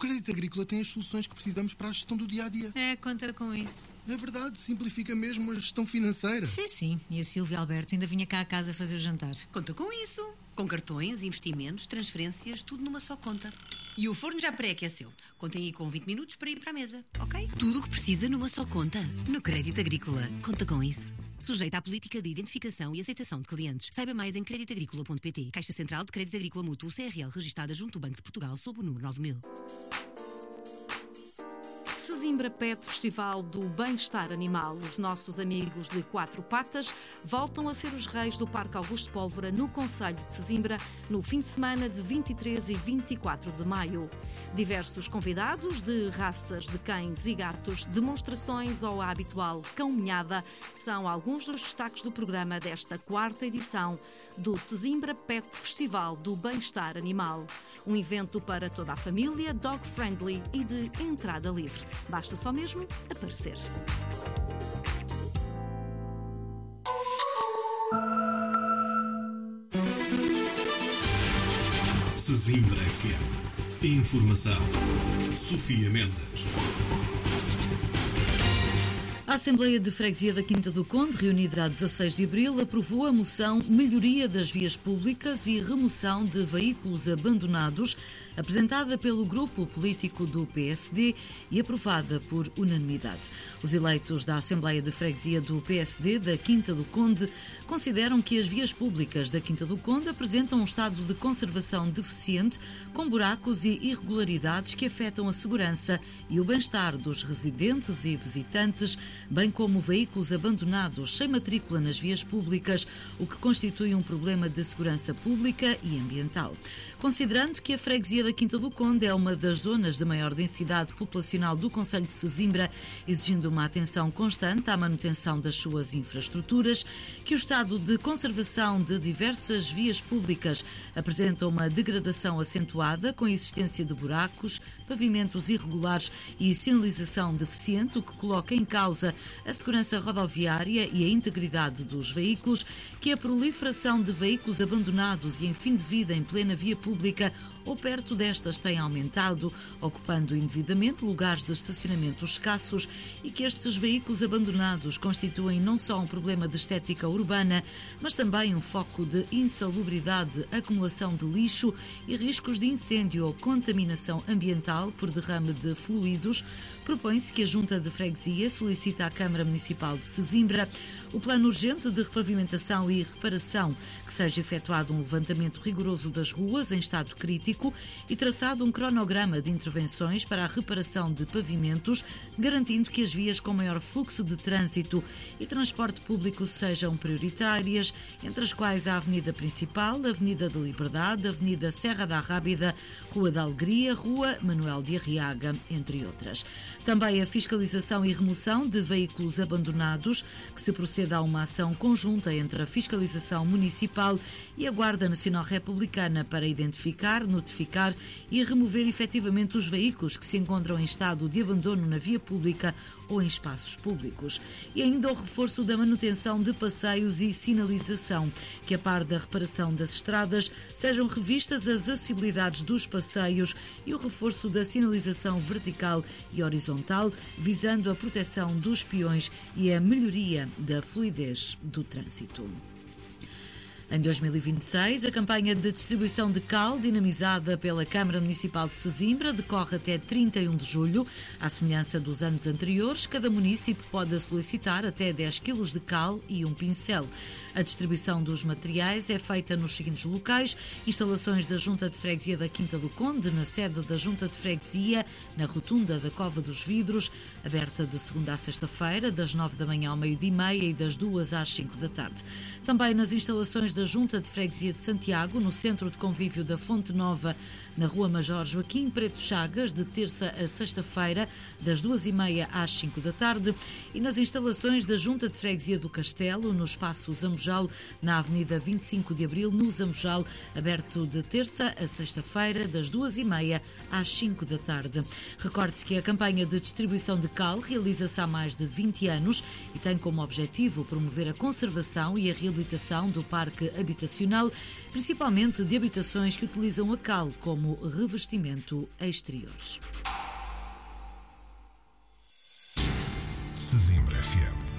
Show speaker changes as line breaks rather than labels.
Crédito Agrícola tem as soluções que precisamos para a gestão do dia-a-dia.
Conta com isso.
É verdade, simplifica mesmo a gestão financeira.
Sim. E a Silvia Alberto ainda vinha cá a casa fazer o jantar.
Conta com isso. Com cartões, investimentos, transferências, tudo numa só conta. E o forno já pré-aqueceu. Contem aí com 20 minutos para ir para a mesa, ok? Tudo o que precisa numa só conta. No Crédito Agrícola. Conta com isso. Sujeita à política de identificação e aceitação de clientes. Saiba mais em creditagricola.pt. Caixa Central de Crédito Agrícola Mútuo CRL, registada junto ao Banco de Portugal sob o número 9000.
Sesimbra Pet Festival do Bem-Estar Animal. Os nossos amigos de quatro patas voltam a ser os reis do Parque Augusto Pólvora, no concelho de Sesimbra, no fim de semana de 23 e 24 de maio. Diversos convidados de raças de cães e gatos, demonstrações ao habitual cão-minhada, são alguns dos destaques do programa desta quarta edição do Sesimbra Pet Festival do Bem-Estar Animal. Um evento para toda a família, dog-friendly e de entrada livre. Basta só mesmo aparecer.
Sesimbra FM. Informação. Sofia Mendes.
A Assembleia de Freguesia da Quinta do Conde, reunida a 16 de abril, aprovou a moção Melhoria das Vias Públicas e Remoção de Veículos Abandonados, apresentada pelo grupo político do PSD e aprovada por unanimidade. Os eleitos da Assembleia de Freguesia do PSD da Quinta do Conde consideram que as vias públicas da Quinta do Conde apresentam um estado de conservação deficiente, com buracos e irregularidades que afetam a segurança e o bem-estar dos residentes e visitantes, bem como veículos abandonados sem matrícula nas vias públicas, o que constitui um problema de segurança pública e ambiental. Considerando que a freguesia da Quinta do Conde é uma das zonas de maior densidade populacional do concelho de Sesimbra, exigindo uma atenção constante à manutenção das suas infraestruturas, que o estado de conservação de diversas vias públicas apresenta uma degradação acentuada, com a existência de buracos, pavimentos irregulares e sinalização deficiente, o que coloca em causa a segurança rodoviária e a integridade dos veículos, que a proliferação de veículos abandonados e em fim de vida em plena via pública ou perto destas tem aumentado, ocupando indevidamente lugares de estacionamento escassos, e que estes veículos abandonados constituem não só um problema de estética urbana, mas também um foco de insalubridade, acumulação de lixo e riscos de incêndio ou contaminação ambiental por derrame de fluidos. Propõe-se que a Junta de Freguesia solicite à Câmara Municipal de Sesimbra o plano urgente de repavimentação e reparação, que seja efetuado um levantamento rigoroso das ruas em estado crítico e traçado um cronograma de intervenções para a reparação de pavimentos, garantindo que as vias com maior fluxo de trânsito e transporte público sejam prioritárias, entre as quais a Avenida Principal, Avenida da Liberdade, Avenida Serra da Rábida, Rua da Alegria, Rua Manuel de Arriaga, entre outras. Também a fiscalização e remoção de veículos abandonados, que se proceda a uma ação conjunta entre a fiscalização municipal e a Guarda Nacional Republicana para identificar, notificar e remover efetivamente os veículos que se encontram em estado de abandono na via pública ou em espaços públicos. E ainda o reforço da manutenção de passeios e sinalização, que a par da reparação das estradas sejam revistas as acessibilidades dos passeios e o reforço da sinalização vertical e horizontal, visando a proteção dos peões e a melhoria da fluidez do trânsito. Em 2026, a campanha de distribuição de cal, dinamizada pela Câmara Municipal de Sesimbra, decorre até 31 de julho. À semelhança dos anos anteriores, cada município pode solicitar até 10 kg de cal e um pincel. A distribuição dos materiais é feita nos seguintes locais: instalações da Junta de Freguesia da Quinta do Conde, na sede da Junta de Freguesia, na rotunda da Cova dos Vidros, aberta de segunda a sexta-feira, das 9 da manhã ao meio-dia e meia e das 2 às 5 da tarde. Também nas instalações da Junta de Freguesia de Santiago, no Centro de Convívio da Fonte Nova, na Rua Major Joaquim Preto Chagas, de terça a sexta-feira, das 2h30 às 5 da tarde, e nas instalações da Junta de Freguesia do Castelo, no Espaço Zambojal, na Avenida 25 de Abril, no Zambojal, aberto de terça a sexta-feira, das 2h30 às 5 da tarde. Recorde-se que a campanha de distribuição de cal realiza-se há mais de 20 anos e tem como objetivo promover a conservação e a reabilitação do Parque habitacional, principalmente de habitações que utilizam a cal como revestimento exterior.
Sesimbra FM.